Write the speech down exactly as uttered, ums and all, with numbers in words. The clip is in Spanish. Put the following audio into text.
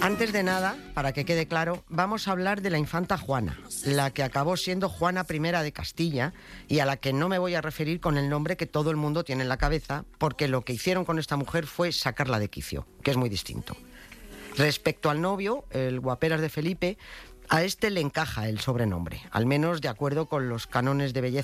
Antes de nada, para que quede claro, vamos a hablar de la infanta Juana, la que acabó siendo Juana primera de Castilla y a la que no me voy a referir con el nombre que todo el mundo tiene en la cabeza, porque lo que hicieron con esta mujer fue sacarla de quicio, que es muy distinto. Respecto al novio, el guaperas de Felipe, a este le encaja el sobrenombre, al menos de acuerdo con los cánones de belleza